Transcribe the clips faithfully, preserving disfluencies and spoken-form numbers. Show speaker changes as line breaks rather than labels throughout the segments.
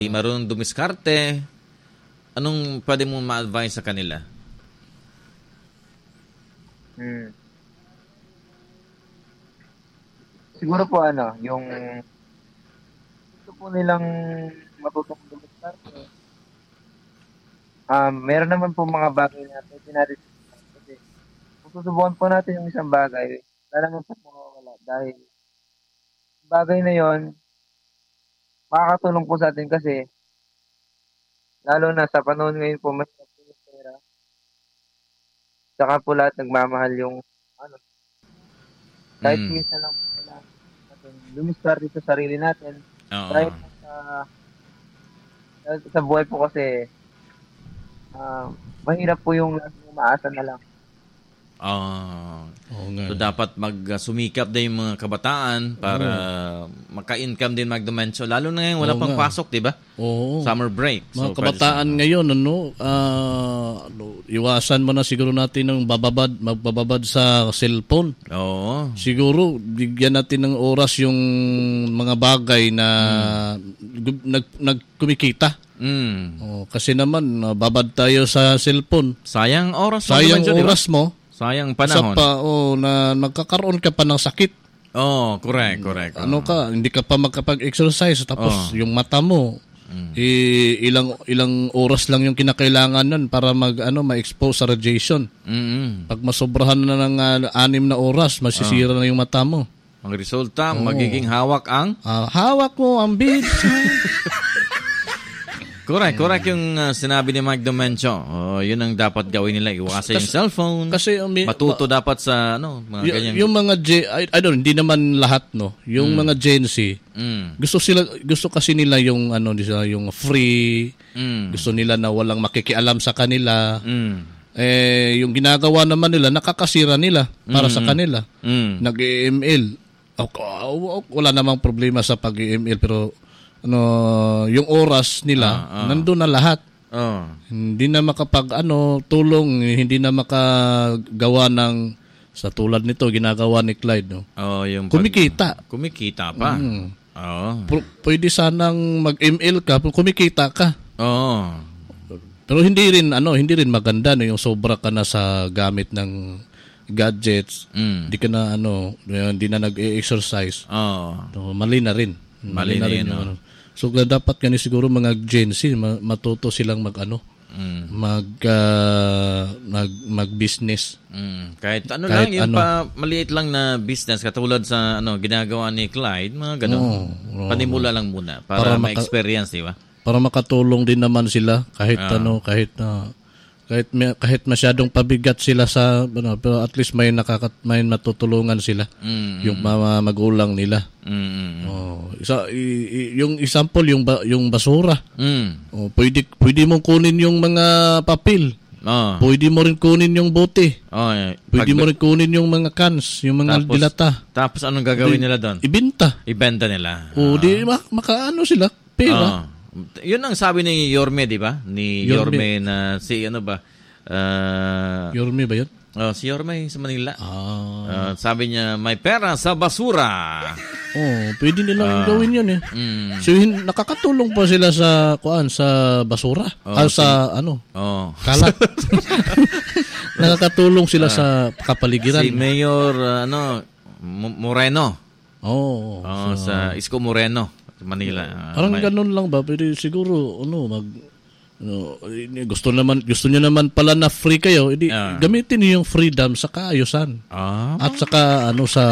marunong dumiskarte, anong pwede mong ma-advise sa kanila?
Hmm. Siguro po ano, yung gusto po nilang matutong dumiskarte. Um, meron naman po mga bagay na pwede natin kasi kung susubukan po natin yung isang bagay, wala naman po mawawala dahil bagay na yon makakatulong po sa atin kasi lalo na sa panahon ngayon po mahirap po yung pera. Saka po lahat nagmamahal yung ano, kahit
Mm.
minsan lang po kailangan natin lumiskarte sa sarili natin.
Oo.
Kahit sa, sa buhay po kasi uh, mahirap po yung umaasa na lang.
Ah.
Oo nga.
So dapat mag-sumikap din yung mga kabataan para maka-income din mag-dementia. Lalo na ngayon, wala
Oo
pang
nga.
pasok, di ba?
Oo.
Summer break.
Mga
So,
kabataan
pwede sa-
ngayon, ano, ah, ano, iwasan mo na siguro natin ng bababad, magbababad sa cellphone.
Oo.
Siguro, bigyan natin ng oras yung mga bagay na gu- nag, nagkumikita.
Mm.
Oh, kasi naman, ah, babad tayo sa cellphone.
Sayang oras. mo
Sayang
dementia, di ba?
oras mo.
Sayang
Sa
panahon.
pa, oh, na nagkakaroon ka pa ng sakit.
Oh, correct, correct.
Ano ka, hindi ka pa magkapag-exercise tapos
Oh.
yung mata mo i- ilang ilang oras lang yung kinakailangan nun para mag ano ma-expose sa radiation.
Mm.
Pag masobrahan na ng ah, anim na oras, masisira na yung mata mo.
Ang resulta, magiging hawak ang...
Ah, hawak mo ang beads.
Correct, correct yung uh, sinabi ni Mike Dementia. Oh, yun ang dapat gawin nila. Iwasan yung cellphone.
Kasi um,
Matuto dapat sa ano, mga
y-
ganyan.
yung mga Gen, I, I don't, hindi naman lahat no. Yung mga Gen Z,
Mm.
gusto sila gusto kasi nila yung ano nila yung free.
Mm.
Gusto nila na walang makikialam sa kanila.
Mm.
Eh yung ginagawa naman nila nakakasira nila para sa kanila.
Mm.
Nag-E M L. Okay, wala namang problema sa pag-E M L pero ano yung oras nila
Ah, ah.
nandun na lahat.
Oh.
Hindi na makapag ano tulong, hindi na makagawa ng sa tulad nito ginagawa ni Clyde no.
Oh, yung pag-
Kumikita.
Kumikita pa.
Mm.
Oh.
P- pwede sanang mag-M L ka, pero kumikita ka.
Oh.
Pero hindi rin ano, hindi rin maganda no yung sobra ka na sa gamit ng gadgets.
Mm.
Hindi ka na ano, hindi na nag-exercise.
Oh.
No, mali na rin.
Mali na
rin
yun,
yung
no?
ano. So dapat gani siguro mga Gen Z ma- matuto silang mag ano,
Mm.
mag ah, mag mag-business.
Mm. Kahit ano
Kahit
lang, yung
ano.
pa, maliit lang na business, katulad sa ano ginagawa ni Clyde, mga ganun.
Oo, oo.
Panimula lang muna para,
Para maka-
ma-experience, di ba?
Para makatulong din naman sila kahit
Ah.
ano, kahit na kahit may, kahit masyadong pabigat sila sa ano, pero at least may nakakat may matutulungan sila
Mm.
yung mga magulang nila.
Mm.
Oh, isa i- i- yung example yung ba, yung basura.
Mm.
Oh, pwede pwede mong kunin yung mga papel.
Oh.
Pwede mo rin kunin yung bote.
Oh, eh.
Pwede
Pag-
mo rin kunin yung mga cans, yung mga
Tapos-
dilata.
Tapos anong gagawin nila doon?
Ibenta.
Ibenta nila.
O di ma- makaano sila pera.
Ah. Yun ang sabi ni Yorme, di ba? Ni Yorme,
Yorme.
na si ano ba? Ah,
Yorme ba yun?
oh, si Yorme sa Manila.
Ah.
Ah, sabi niya, may pera sa basura.
Oh, pwede nilang gawin yun eh.
Mm.
So hin- nakakatulong pa sila sa kuan sa basura.
Oh,
Ah, sa ano,
Oh.
kalat. Nakakatulong sila sa kapaligiran.
Si Mayor ah, ano Mo- Moreno.
Oh.
Oh, sa Isko Moreno, sa Manila. Ah,
Parang
may-
ganun lang ba? Pero siguro ano mag ano, eh, gusto naman gusto niyo naman pala na free kayo, edi
Ah.
gamitin niyo yung freedom sa kaayusan.
Ah.
At saka ano sa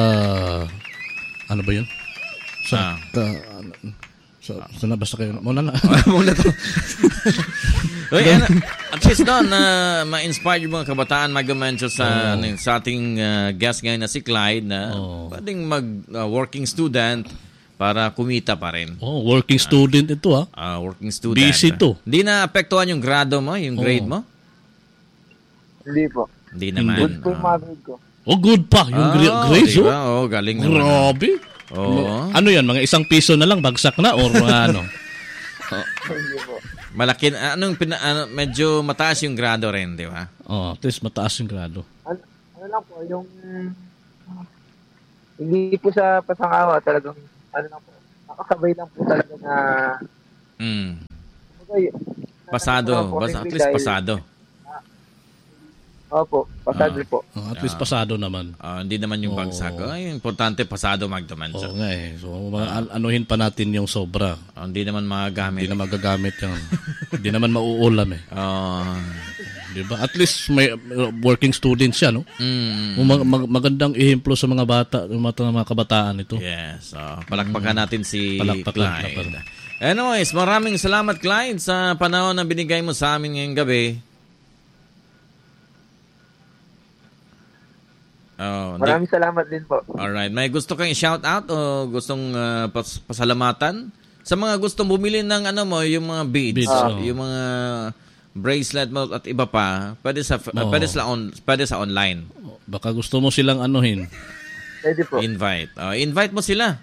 ano ba 'yun? Sa
Ah.
ka, ano, sa, sa na basta kayo muna na.
Muna to. Uy, ano, at least doon na ma-inspire yung mga kabataan mag-mention sa, ano, sa ating uh, guest ngayon na si Clyde na
Oh.
pwedeng mag-working student para kumita pa rin.
Oh, working student ito ah.
Ah, working student.
Busy to.
Hindi na apektuhan yung grado mo, yung grade
Oh.
mo?
Hindi po.
Hindi naman.
Good po yung mga grade ko.
Oh, good pa yung
Ah,
gra- grades
diba?
oh.
Oh, galing naman.
Grabe.
Oo.
Ano 'yan, mga isang piso na lang bagsak na or ano?
Hindi po.
Malaki, anong pina, ano, medyo mataas yung grado rin, di ba?
Oh, at least mataas yung grado.
Ano, ano lang po, yung hindi po sa pasangawa talagang ano lang po, nakakabay lang po talaga na
Mm.
Okay.
Pasado, basta at least pasado.
Opo, pasado
Ah.
po.
Oh, at least pasado naman.
Ah, hindi naman yung
Oo.
bagsak. Ay, importante pasado Magdumancho.
Oo nga eh. So, mga, an- anuhin pa natin yung sobra.
Ah, hindi naman magagamit.
Hindi na magagamit yung... Hindi naman mauulam eh.
Ah.
Di ba? At least may uh, working students siya, no?
Mm.
Mag- mag- magandang ihemplo sa mga bata, yung mga, mga kabataan ito.
Yes. So, palakpakan natin si
Palakpakan,
Clyde.
palakpakan.
Anyways, maraming salamat Clyde sa panahon na binigay mo sa amin ngayong gabi. Oh,
Maraming salamat din po.
alright. May gusto kang i-shout out o gustong uh, pas- pasalamatan? Sa mga gustong bumili ng ano mo, yung mga beads,
Beads,
uh,
oh.
yung mga bracelet mo at iba pa, pwede sa uh,
Oh.
pwede sa on pwede sa online.
Baka gusto mo silang anuhin.
Pwede po.
Invite. Oh, invite mo sila.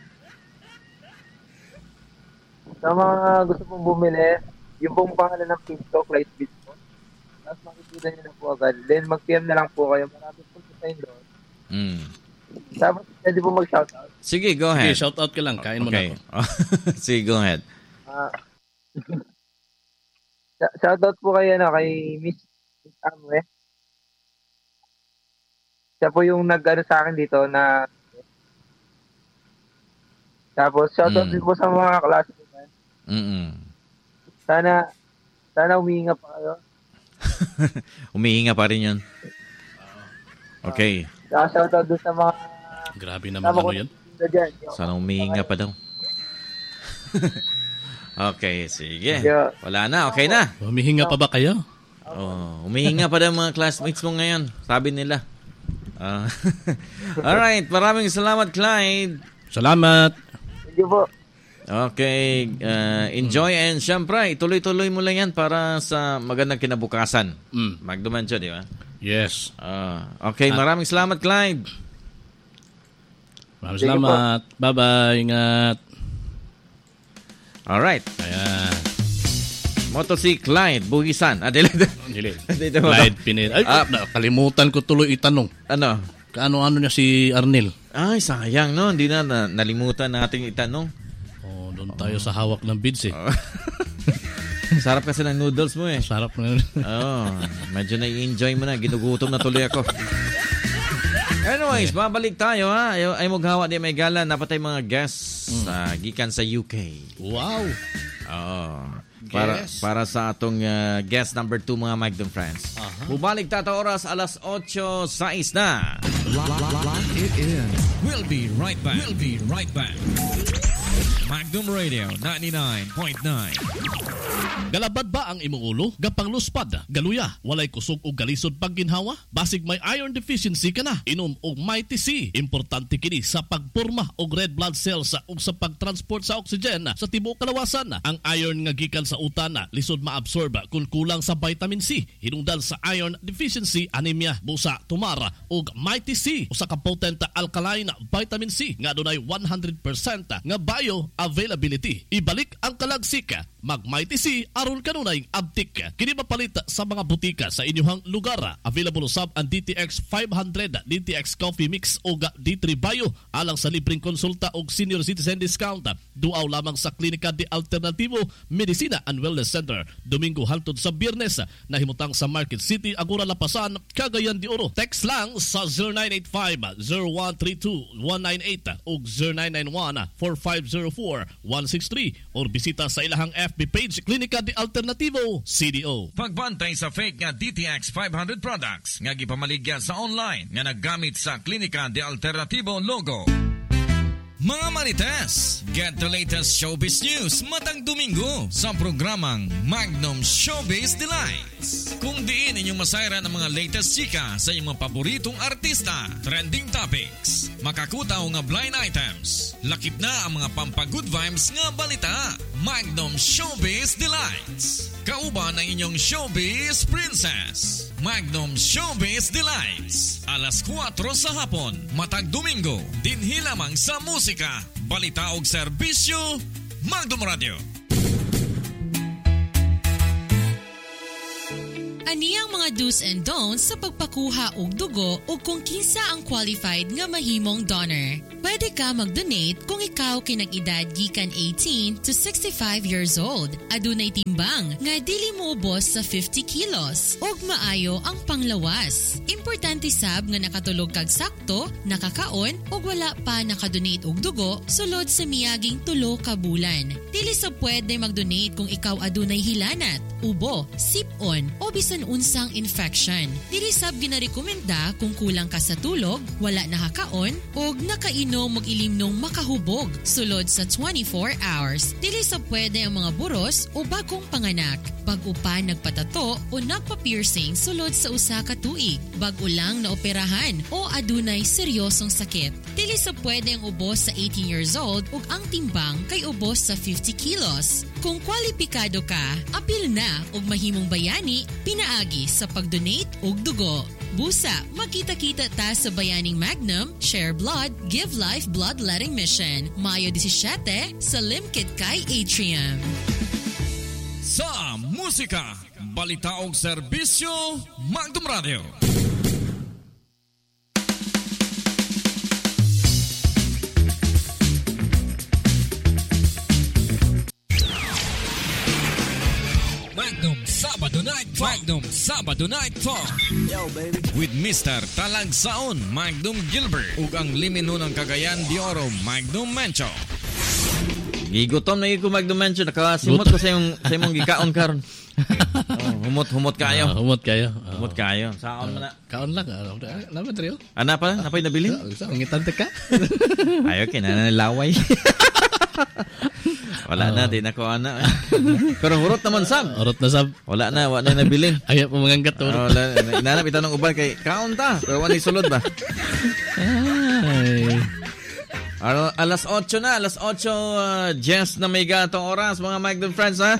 Sa mga gusto pong bumili, yung pong pangalan ng page ko, Clyde Beats po. Tapos makikita nyo na po agad. Then mag-P M na lang po kayo. Marami po sa inyo doon.
Mm.
Tapos pwede po mag-shoutout.
Sige, go
Okay,
ahead.
shout out ka lang. Kain mo
okay.
na ako.
Sige, go ahead.
Ah, sh- shoutout po kayo na kay Miss, Miss Amwe. Siya po yung nag-ano sa akin dito na tapos shoutout
Mm.
din po sa mga klase ko.
Mm.
Sana sana humihinga pa kayo.
Umihinga pa rin 'yun. Okay.
Saka shoutout dun sa mga
Grabe naman
tama
ano
ko
yan.
na dyan. Yung-
Sana umihinga pa daw. Okay, sige.
Yeah.
Wala na, okay na.
Humihinga pa ba kayo?
Oh, umihinga pa daw mga classmates mo ngayon, sabi nila. Ah. Alright, maraming salamat Clyde.
Salamat.
Thank you po.
Okay, uh, enjoy and syempre, ituloy-tuloy mo lang yan para sa magandang kinabukasan.
Mm.
Magdumancho, di ba?
Yes.
Ah, okay, maraming salamat Clyde.
Maraming
Sige po.
salamat. Bye-bye. Ingat.
Alright,
Ayan.
moto si Clyde Buhisan. Ah, dili,
Dili.
dito mo.
Clyde Pineda. Ay,
Ah.
nakalimutan ko tuloy itanong.
Ano?
Kaano-ano niya si Arnel?
Ay, sayang, no? Hindi na, na nalimutan nating itanong.
Oh, doon tayo sa hawak ng beads eh.
Sarap kasi ng noodles mo eh.
Sarap na.
Oh, medyo na-enjoy mo na. Ginugutom na tuloy ako. Anyways, babalik tayo ha. Ay, ay maghawa di may gala. Napatay mga guests sa gikan sa U K.
Wow.
Oo. Para,
Guest?
para sa atong uh, guest number two mga Magdum friends.
Aha.
Bubalik tata oras alas otso sais na.
Lock it in. We'll be right back. We'll be right back. Magnum Radio ninety-nine point nine.
Galabad ba ang imong ulo? Gapang luspad, galuya, walay kusog o galisod pag ginhawa? Basig may iron deficiency ka na, inom og Mighty C. Importante kini sa pagporma og red blood cells ug sa pagtransport sa oxygen sa tibuok kalawasan. Ang iron nga gikan sa utana lisod maabsorb kung kulang sa vitamin C. Hinungdan sa iron deficiency, anemia, busa, tumara ug Mighty C. Usa ka potent alkaline vitamin C nga adunay one hundred percent nga bio availability. Ibalik ang kalagsik, mag Mighty C aron kanunay abtik. Kini mapalit sa mga butika sa inyong lugar. Available usab ang D T X five hundred, D T X Coffee Mix o D three Bio alang sa libreng konsulta og senior citizen discount. Duaw lamang sa Klinika de Alternativo Medicina and Wellness Center. Domingo hangtod sa Biyernes nahimutang sa Market City, Agora Lapasan, Cagayan de Oro. Text lang sa zero nine eight five, zero one three two, one nine eight o zero nine nine one, four five zero four, one six three or bisita sa ilahang F B page Klinika de Alternativo C D O.
Pagbantay sa fake nga D T X five hundred products nga gipamaligya sa online nga naggamit sa Klinika de Alternativo logo. Mga Marites, get the latest showbiz news matang Domingo sa programang Magnum Showbiz Delights. Kung diin inyong masayra ng mga latest chika sa inyong mga paboritong artista, trending topics, makakutaw nga blind items, lakip na ang mga pampagood vibes nga balita. Magnum Showbiz Delights. Kauban ang inyong showbiz princess. Magnum Showbiz Delights. Alas kwatro sa hapon, matag Domingo, dinhi lamang sa musika, balita og serbisyo, Magnum Radio.
Ani ang mga do's and don'ts sa pagpakuha og dugo o kung kinsa ang qualified nga mahimong donor. Pwede ka mag-donate kung ikaw kinag-edad gikan eighteen to sixty-five years old. Adunay timbang nga dili mo ubos sa fifty kilos. Og maayo ang panglawas. Importante sab nga nakatulog kag sakto, nakakaon og wala pa nakadonate og dugo sulod sa miyaging tulo ka bulan. Dili sa pwede mag-donate kung ikaw adunay hilanat, ubo, sip-on o bisan unsang infection. Dili sab ginarekomenda kung kulang ka sa tulog, wala nakakaon og nakainom og ilimnong makahubog sulod sa twenty-four hours. Dili sa pwede ang mga buros o bagong panganak. Bag-o pa nagpatato o nagpa-piercing sulod sa usa ka tuig. Bag-o lang na operahan o adunay seryosong sakit. Dili sa pwede ang ubos sa eighteen years old ug ang timbang kay ubos sa fifty kilos. Kung kwalipikado ka, apil na og mahimong bayani pinaagi sa pag-donate og dugo. Busa, magkita-kita ta sa Bayaning Magnum, Share Blood, Give Life Bloodletting Mission. Mayo seventeen sa Limkid Kay Atrium.
Sa musika, balita og serbisyo, Magnum Radio. Magnum Sabado Night Talk. Magnum Sabado Night Talk.
Yo, baby.
With Mister Talagsaon, Magnum Gilbert. Ug ang limino ng Cagayan de Oro, Magnum Mencho.
Gigutom na ko Magnum Mencho. Nakasimot ko sa yung, sa imong gikaon karon. Oh, humot humot kayo.
Uh, humot kayo. Uh,
humot kayo. Saon man na.
Kaon lang. Lama trio.
Ana pa? Napay nabili?
Sa ngitante ka?
Ayo kinanalaway. Wala na, di na ko ana. Pero hurot naman sab.
Hurot na sab.
Wala na, wala na nabilin.
Ayaw po manganggat.
Oh, wala, inanap itanong uban kay kaon ta. Pero wala sulod ba?
Ay.
Ano, alas otso na, alas otso, uh, Jess na may gatong oras, mga Magnum friends, ha?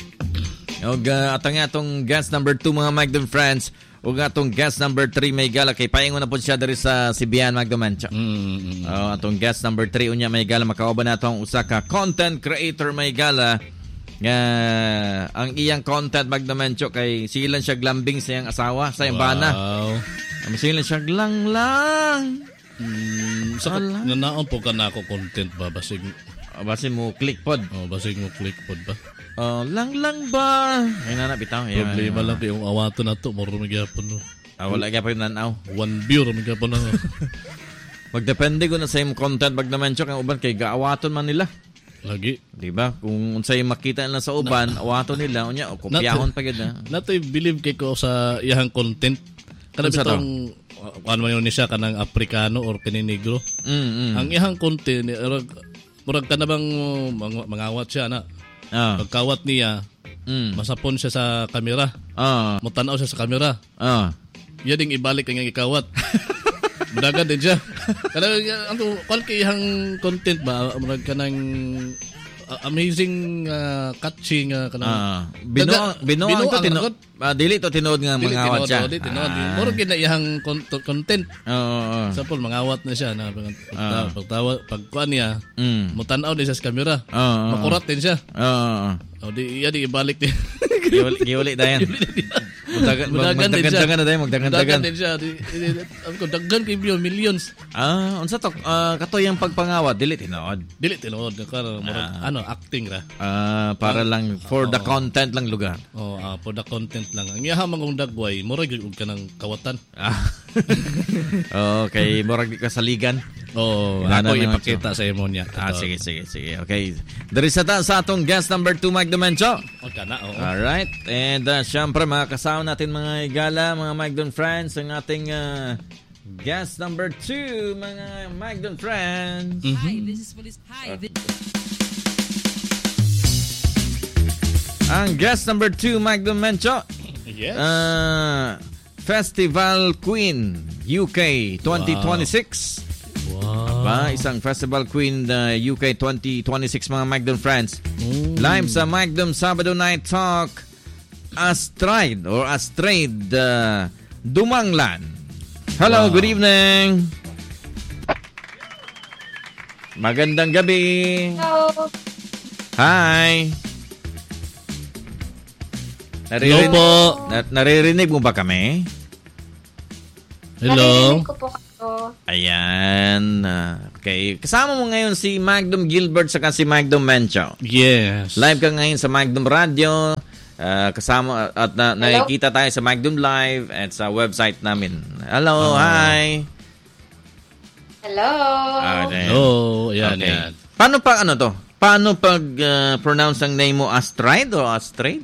Og uh, atong atong guest number two, mga Magnum friends. O atong guest number three may gala kay paingon na po siya diri sa Sibian Magdomancha.
Mm-hmm.
Oh, atong guest number three unya may gala makauban nato ang usa ka content creator may gala nga uh, ang iyang content Magdomancho kay silan siya glambing sa iyang asawa sa iyang bana.
Wow.
Am silan siya lang lang.
Mm, sa nanaon po ka na ako content ba basig
uh, basig mo click pod.
Oh, basig mo click pod ba?
Oh, lang lang ba? Ay na na bitaw.
Problema lang kay yung awato na to, moro magyapon no.
Ah, wala gyapon nanaw.
One view ra magyapon na.
Magdepende ko na sa imong content Magdomancho kay uban kay gaawaton man nila.
Lagi.
Di ba? Kung unsay makita nila sa uban, na, awaton nila unya o kopyahon pa gid na.
Natoy believe kay ko sa iyang content. Kada bitong ano man yun siya kanang Afrikano or Pininegro.
Mm, mm.
Ang iyang content murag ka na bang mangawat siya na.
Ah.
Pagkawat niya, mm. masapon siya sa kamera.
Ah.
Mutanaw siya sa kamera.
Ah.
Iya ding ibalik ang ikawat. Mudagan din siya. Kada ano, kung kayang content ba, murag ka ng uh, amazing uh, catching uh, kanang
ah. Bino bino ang to tino. Ah, dili to tinuod nga mangawat siya.
Dili tinuod. Ah. Murag gid na iyang content.
Oo. Oh, oh.
Sa pol mangawat na siya na pagtawa ah. pagtawa pagkuan niya.
Mm.
Mutanaw din siya sa kamera.
Oo. Oh, oh,
makurat din siya.
Oo.
Oh, oh. di iya di ibalik din.
Giuli giuli dayan. Magdagan magdagan na dayon, magdagan-dagan
din siya. Ang daggan kay millions.
Ah, unsa to? Uh, katoy ang pagpangawat dili tinuod.
Dili tinuod karo
ah.
ano acting ra.
Ah, para lang for oh, the content lang lugar.
Oh, uh, for the content lang. Ang iyaha mangong dagway, murag gyud ka ng kawatan.
Ah. Okay, murag ka saligan.
Oh, ako ipakita sa imo niya.
Ah, sige, sige, sige. Okay. Diri sa ta sa atong guest number two Magdomancho.
Okay na, oo.
All right. And uh, syempre mga kasama natin mga igala, mga Magdon friends, ang ating uh, guest number two, mga Magdon friends.
Mm-hmm. Hi, this is Police. Hi. This...
Ang guest number two, Magdon Mencho.
Yes.
Uh, Festival Queen U K twenty twenty-six.
Wow.
Ba, isang Festival Queen uh, U K twenty twenty-six mga Magdon friends. Mm. Live sa Magnum Sabado Night Talk. Astride or Astrade uh, Dumanglan. Hello, wow. Good evening. Magandang gabi.
Hello.
Hi.
Naririnig,
Hello po. Na- naririnig mo ba kami?
Hello.
Naririnig ko po.
Oh,
Ayan. ah, Okay. Kasama mo ngayon si Magnum Gilbert saka si Magnum Mencho.
Yes.
Live ka ngayon sa Magnum Radio. ah, kasama at na, nakikita tayo sa Magnum Live at sa website namin. Hello, hi.
hello.
Okay.
Oh, ayan,
Okay.
yan.
Paano pa ano to? Paano pag ah, pronounce ang name mo? Astrid o Astrid?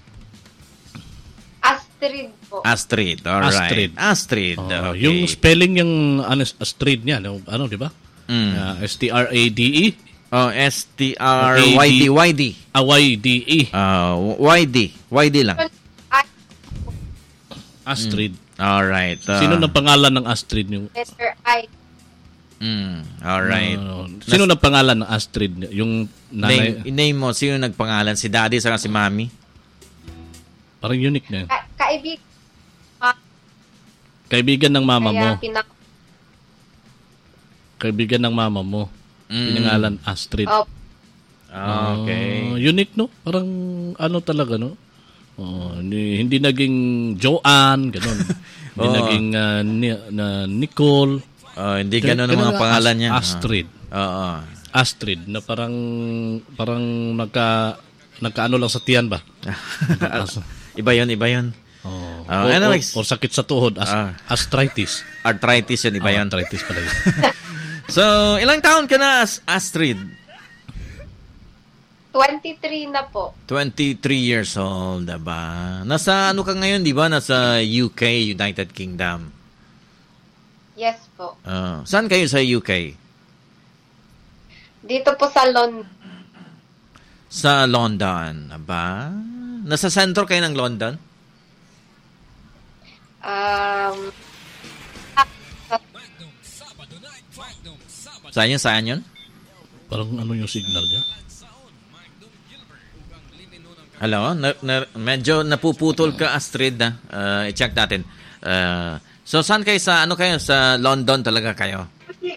Astrid po.
Astrid. Alright.
Astrid.
Astrid.
Oh,
Okay.
Yung spelling yung ano, Astrid niya, no? Ano, di ba?
Mm.
Ah, S T R A D E?
Oh, S T R Y D. Y D.
Ah, Y D E.
Ah, Y D. Y D lang.
Ay,
Astrid.
Alright. ah.
Sino na pangalan ng Astrid? Yung,
letter I.
Mm, alright.
Ah, sino na pangalan ng Astrid? Yung nanay?
Name, name mo, sino nagpangalan? Si daddy saka si mami?
Parang unique na yun.
Ka- kaibig.
Kaibigan ng mama mo.
Kaya pinak...
Kaibigan ng mama mo.
Mm.
Pinangalan Astrid.
Oh,
Ah, okay.
Ah, unique, no? Parang ano talaga, no? Oh, hindi, hindi naging Joanne, ganun. Hindi
Oo.
naging ah, ni- na Nicole.
Oh, hindi ganun ang
Ganun
mga
nga,
pangalan
As-
niya.
Astrid.
Oo.
Astrid na parang parang nagka nagkaano lang sa tiyan ba? Nagka-
Iba yun, iba yun.
oh.
Ah,
o,
anyways.
o, o sakit sa tuhod, as,
Ah.
arthritis.
Arthritis yun, iba
Oh,
yun.
arthritis pala yun.
So, ilang taon ka na, As- Astrid?
twenty-three na po.
twenty-three years old, diba? Nasa ano ka ngayon, di ba? Nasa U K, United Kingdom.
Yes po.
Ah, saan kayo sa U K?
Dito po sa London.
Sa London, diba? Nasa sentro kayo ng London?
Um,
Saan yun? Saan yun?
Parang ano yung signal niya?
Hello? Na, na, medyo napuputol ka, Astrid. Ha? Uh, i-check natin. Uh, so, saan kayo sa, ano kayo? Sa London talaga kayo?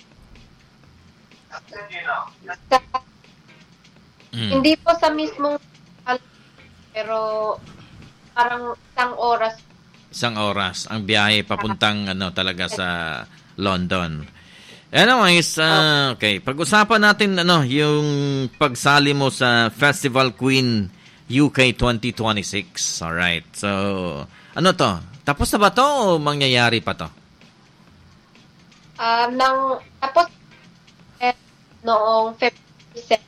sa,
Mm.
Hindi po sa mismong pero parang isang oras.
Isang oras. Ang biyahe papuntang ano talaga sa London. Anyways, uh, okay. Pag-usapan natin ano, yung pagsali mo sa Festival Queen U K twenty twenty-six. Alright. So, ano to? Tapos na ba to o mangyayari pa to?
Um, nang, tapos, eh, noong February.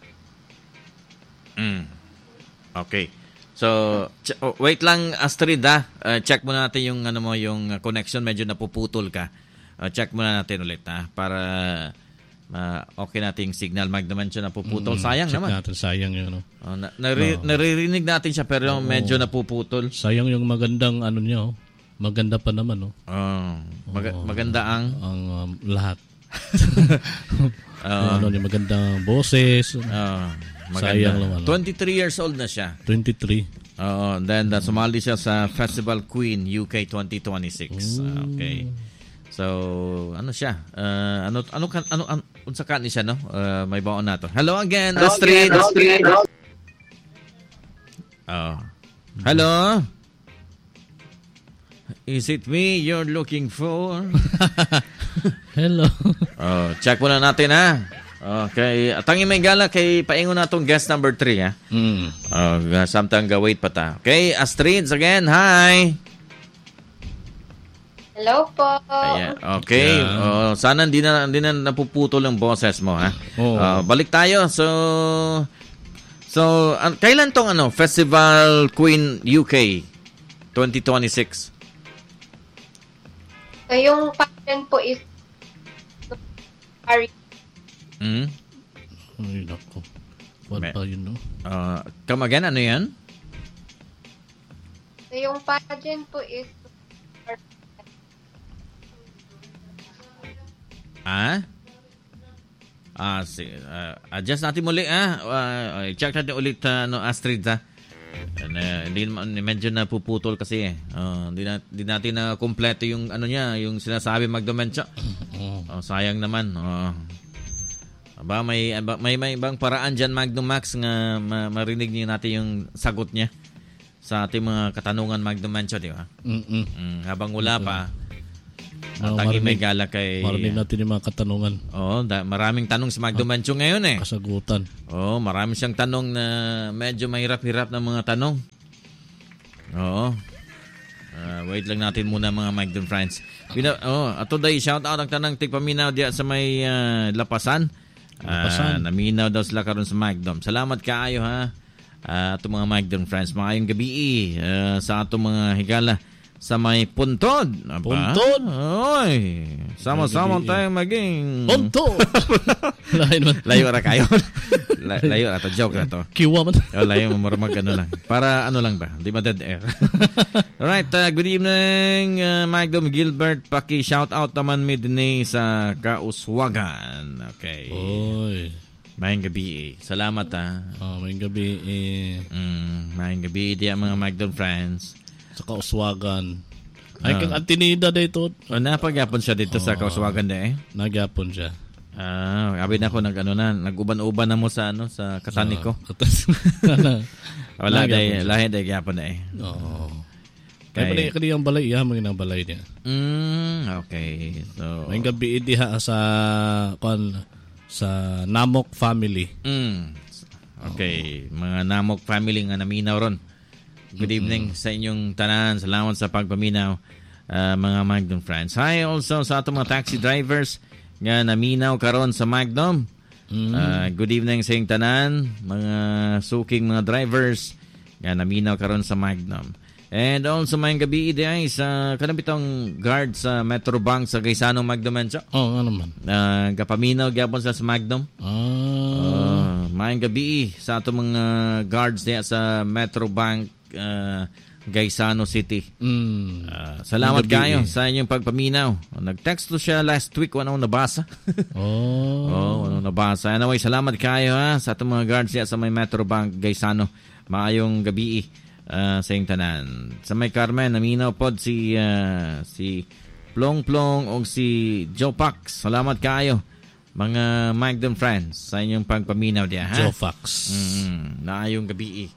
Mm. Okay. So, ch- oh, wait lang, Astrid, ha? Uh, check muna natin yung, ano mo, yung connection. Medyo napuputol ka. Uh, check muna natin ulit, ha? Para uh, okay natin yung signal. Magnaman siya napuputol. Sayang
Check
naman.
natin, sayang yun. No?
Oh, na- nari- naririnig natin siya pero medyo napuputol.
Sayang yung magandang ano niya, oh. Maganda pa naman, no?
Oh, mag-
Oo.
maganda ang...
Ang um, lahat.
Oh,
ano, yung magandang boses.
oh,
Sayang lang,
maganda.
ano.
twenty-three years old na siya.
twenty-three.
Oo, then uh, sumali siya sa Festival Queen U K twenty twenty-six. Uh, okay. So, ano siya? Uh, ano ano kan ano, ano unsa kan ni siya, no? Uh, may baon nato. Hello again, Astrid. Oh. Hello. Is it me you're looking for?
Hello.
Oh, check muna natin, ha. Okay, tangi may gala kay paingon natong guest number three, ha.
Mm.
Oh, uh, samtang ga wait pa ta. Okay, Astrid again. Hi.
Hello po.
Ayan. Okay.
Yeah.
Oh, sana hindi na hindi na napuputol ang boses mo, ha.
Oo.
Ah, balik tayo. So So, an- kailan tong ano, Festival Queen U K twenty twenty-six?
So, yung pattern po is Ari.
Hmm?
Ay, nako. What
Me-
pa yun, no?
Uh, come again, ano 'yan?
So, yung pattern po is
Ah? Ah, si, uh, adjust natin muli, ah. Uh, check natin ulit, uh, no, Astrid, ha. And, uh, hindi naman- medyo napuputol kasi, eh. Uh, hindi, na, hindi natin na kompleto yung, ano niya, yung sinasabi magdementia. Oh, sayang naman. Oh. Aba, may, aba, may, may ibang paraan dyan, Magnum Max, nga ma- marinig niyo natin yung sagot niya sa ating mga katanungan, Magnum Mencho, di ba?
Mm-mm.
Mm, habang wala pa, At ang may gala kay...
Marinig natin yung mga katanungan.
Oo, da, maraming tanong si Magdo Mancho ngayon eh.
Kasagutan.
Oo, marami siyang tanong na medyo mahirap-hirap na mga tanong. Oo. Uh, wait lang natin muna mga Magdo friends. Bina, oh, ato day, shout out ang tanang tigpaminaw diya sa may uh, Lapasan. Uh, naminaw daw sila karon sa Magdom. Salamat kaayo ha. Uh, ato mga Magdom friends. Maayong gabi uh, sa ato mga higala sa may Puntod. Aba?
Puntod?
Oy. Sama-sama tayong maging...
Puntod!
Layo ra kayo. Layo ra to. Joke na to.
Kiwa man.
Oh, layo mo marumag ano lang. Para ano lang ba? Di ba dead air? Alright. Uh, good evening, uh, Magdom Gilbert. Paki-shout out naman mi din sa Kauswagan. Okay.
Oy.
Mayang gabi eh. Salamat ha.
Oh, mayang gabi eh.
Mm, mayang gabi di mga Magdom friends.
Sa Kauswagan. Ay, kang Antinida dito.
O, napagyapon siya dito oh, sa Kauswagan de eh.
Nagyapon siya.
Ah, abi na ako nag ano na, nag-uban-uban na mo sa ano sa katanik ko. Wala day, lahi day gyapon na eh.
Oo. Kaya pala kani ang balay, iya mga nang balay niya.
Mm, okay. So,
may gabi diha sa kon sa Namok family.
Mm. Okay, oh. Mga Namok family nga naminaw ron. Good evening mm-hmm. sa inyong tanan. Salamat sa pagpaminaw, uh, mga Magdom friends. Hi also sa atong mga taxi drivers nga naminaw karon sa Magdom. Mm-hmm. Uh, good evening sa inyong tanan, mga suking mga drivers nga naminaw karon sa Magdom. And also mayang gabi ay sa kanabitong guard sa Metro Bank sa Gaisano Magdom.
Oh, ano man.
Uh, gapaminaw gyapon sa Magdom.
Ah.
Uh, mayang gabi sa atong mga guards diya sa Metro Bank Uh, Gaisano City.
Mm.
Uh, salamat kayo eh. sa inyong pagpaminaw. Nag-text to siya last week, wala akong nabasa.
oh.
oh, wala akong nabasa. Anyway, salamat kayo ha, sa itong mga guards sa may Metro Bank Gaisano. Maayong gabi uh, sa inyong tanan. Sa may Carmen, naminaw pod si uh, si Plong Plong o si Joe Pax. Salamat kayo mga Magdom friends sa inyong pagpaminaw diya ha.
Joe Pax.
Mm, naayong gabi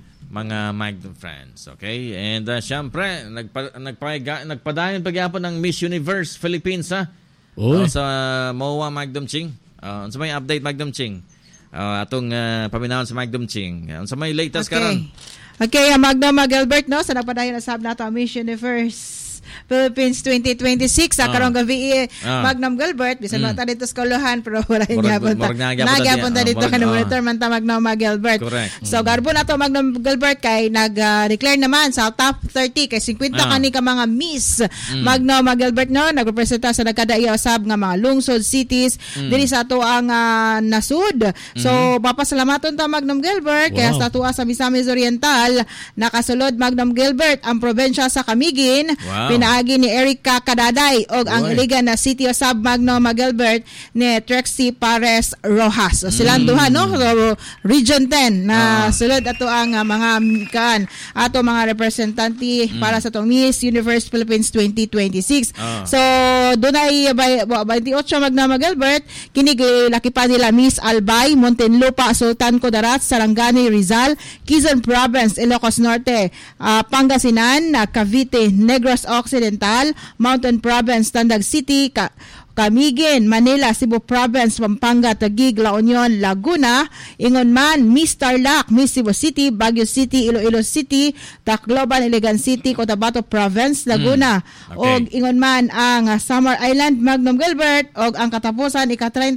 mga Magdom friends, okay? And uh, syempre, nagpa, nagpa, nagpadayon pagyapon ng Miss Universe Philippines, ha? Uh, sa M O A Magdom Ching. Uh, sa may update Magdom Ching. Uh, atong uh, paminahon sa Magdom Ching. Uh, sa may latest
okay.
karon.
Okay, uh, Magdom Gilbert, no? Sa nagpadayon na sab nato ang Miss Universe Philippines twenty twenty-six sa uh, karong gabi uh, Magnum Gilbert bisan mm. mata dito sa Kolohan pero wala niya punta nagyapunta dito kan monitor man ta Magnum Gilbert.
Correct.
So mm. garbo na to Magnum Gilbert kay nag-declare uh, naman sa top thirty kay fifty uh, kani ka mga Miss mm. Magnum Gilbert no nagrepresenta sa nagkadaiya usab nga mga lungsod cities mm. diri sa ato ang uh, nasud. So mm. papasalamaton ta Magnum Gilbert wow. kay sa ato sa Misamis Oriental nakasulod Magnum Gilbert ang probensya sa Camiguin. Wow. Pinaagi ni Erica Cadaday og ang iligan na City of Sub Magnum Gilbert ni Trexie Pares Rojas. So, silang mm. duha no so, Region ten na uh. sulod ato ang uh, mga kan ato mga representante mm. para sa tong Miss Universe Philippines twenty twenty-six. Uh. So dunay twenty-eight Magnum Gilbert kini laki pa nila Miss Albay Muntinlupa Sultan Kudarat Sarangani Rizal Quezon Province Ilocos Norte uh, Pangasinan uh, Cavite Negros Occidental, Mountain Province, Tandag City, Ka- Camiguin, Manila, Cebu Province, Pampanga, Taguig, La Union, Laguna, ingon man, Miss Tarlac, Miss Cebu City, Baguio City, Iloilo City, Tacloban, Iligan City, Cotabato Province, Laguna. Mm. Okay. Og ingon man ang Summer Island, Magnum Gilbert, og ang katapusan, ika-thirty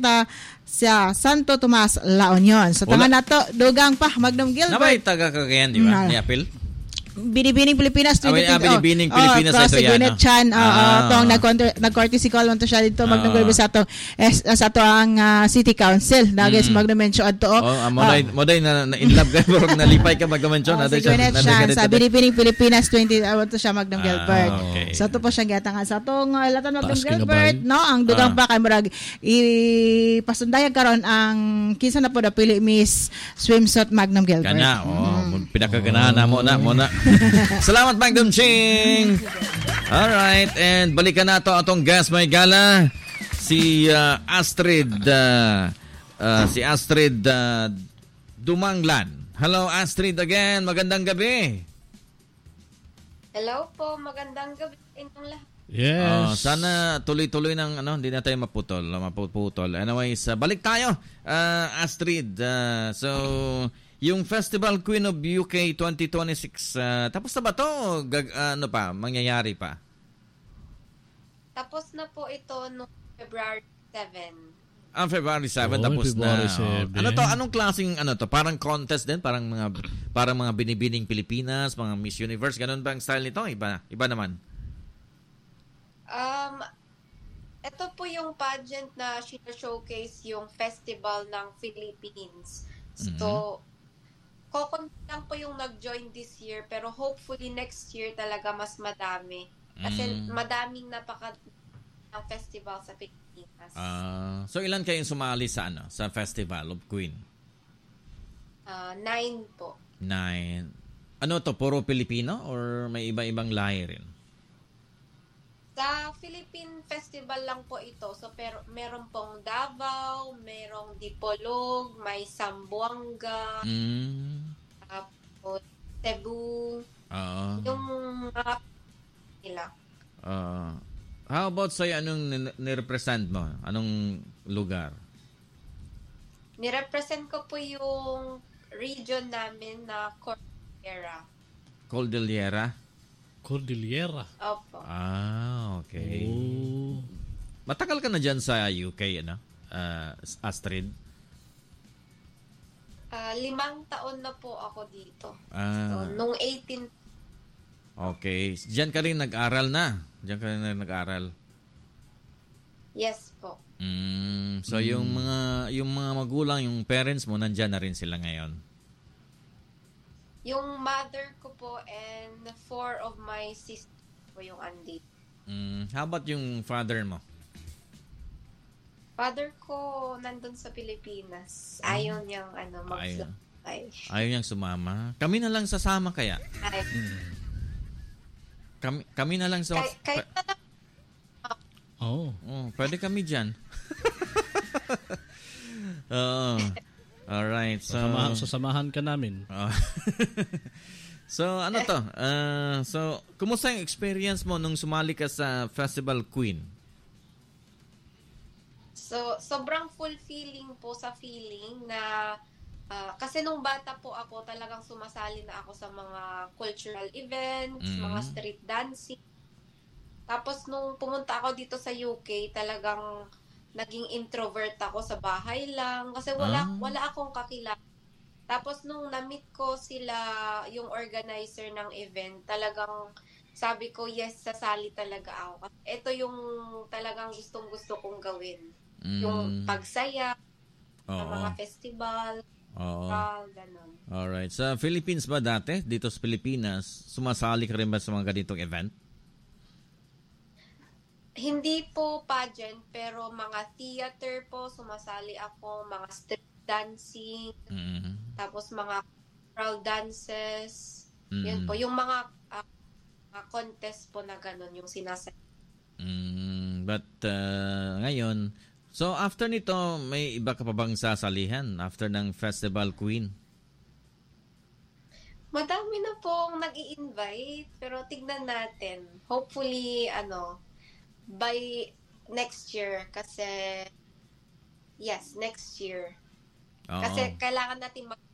sa Santo Tomas, La Union. So, tangan na to, dugang pa, Magnum Gilbert.
Nabay taga Cagayan, di ba? Ni Apil?
Binibining Pilipinas twenty twenty.
Ah, Binibining Pilipinas
oh,
ito yan.
Gwyneth Chan, uh, ah. uh, tong nag-courtesy call man to siya dito, Magnum Gilbert sa to, eh, sa to ang uh, City Council. Nagis mm. Magnum mention ato.
Oh, uh, moday, uh, moday na, na in love ka, pero nalipay ka Magnum mention.
Oh, si Gwyneth Chan, sa Binibining Pilipinas twenty, awan to siya Magnum ah, Gilbert. Okay. Sa to po siyang giatangan. Sa tong uh, latan Magnum Gilbert, no, ang dugang ah. pa kay murag ipasundayag karon ang kinsa na po na pili Miss Swimsuit Magnum Gilbert.
Kana, oh, mm. pinakaganahan na mo na, mo na. Salamat Magnum Ching. Alright, and balikan na to atong guest may gala si uh, Astrid uh, uh, si Astrid uh, Dumanglan. Hello Astrid again, magandang gabi.
Hello po, magandang gabi inyong lahat.
Yes.
Ah, sana tuloy-tuloy ng ano, hindi na tayo maputol, mapuputol. Anyways, uh, balik tayo. Uh, Astrid, uh, so yung Festival Queen of U K twenty twenty-six, uh, tapos na ba to? Gag, uh, ano pa, mangyayari pa?
Tapos na po ito noong February seventh.
Ah, February seventh,
Oh,
tapos
February
na.
seven.
Oh. Ano to? Anong klaseng ano to? Parang contest din, parang mga parang mga binibining Pilipinas, mga Miss Universe, ganun ba ang style nito? Iba, iba naman.
Um, ito po yung pageant na showcase yung festival ng Philippines. So, kokonti lang po yung nag-join this year, pero hopefully next year talaga mas madami. Kasi
Mm.
madaming napaka ng festival sa Pilipinas.
Ah, so ilan kayong sumali sa ano, sa Festival of Queen?
Ah, nine po.
Nine. Ano to, puro Pilipino or may iba-ibang lahi rin?
Sa Philippine Festival lang po ito. So, pero meron pong Davao, merong Dipolog, may Zamboanga,
Mm.
tapos Cebu,
Oo.
yung mga nila.
Ah. How about sa'yo, anong ni- nirepresent mo? Anong lugar?
Nirepresent ko po yung region namin na Cordillera.
Cordillera?
Cordillera.
Opo.
Ah, okay.
Oh.
Matagal ka na dyan sa U K, ano? Ah, Astrid?
Ah, limang taon na po ako dito. So,
Ah,
nung eighteen,
okay. Diyan ka rin nag-aral na. Diyan ka rin nag-aral.
yes po.
Mm, so yung mga yung mga magulang, yung parents mo nandiyan na rin sila ngayon.
Yung mother ko po and four of my sisters po yung andito.
Mm, how about yung father mo?
Father ko nandun sa Pilipinas. Ayaw niyang ano, mag-fly.
Ayaw niyang sumama. Kami na lang sasama kaya.
Ay,
Kami, kami na lang sa...
kay, kay,
Oh.
Oh, pwede kami dyan. Oo. Alright. So,
Sasamahan, sasamahan ka namin.
Oh. So, ano to? Uh, so, kumusta yung experience mo nung sumali ka sa Festival Queen?
So, sobrang fulfilling po sa feeling na ah, kasi nung bata po ako, talagang sumasali na ako sa mga cultural events,
Mm.
mga street dancing. Tapos nung pumunta ako dito sa U K, talagang naging introvert ako sa bahay lang kasi wala
Ah.
wala akong kakilala. Tapos nung na-meet ko sila, yung organizer ng event, talagang sabi ko, yes, sasali talaga ako. Ito yung talagang gustong-gusto kong gawin.
Mm.
Yung pagsaya, sa
Oo.
mga festival,
Oo.
all, ganun.
Alright. Sa Philippines ba dati? Dito sa Pilipinas, sumasali ka rin ba sa mga ganitong event?
Hindi po pageant, pero mga theater po, sumasali ako, mga street dancing,
Mm.
tapos mga cultural dances.
Mm.
Yun po, yung mga, ah, mga contest po na ganun, yung sinasali.
Mm, but uh, ngayon, so after nito, may iba ka pa bang sasalihan after ng Festival Queen?
Madami na pong nag-i-invite, pero tignan natin. Hopefully, ano, by next year, kasi, yes, next year.
Oo.
Kasi kailangan natin mag-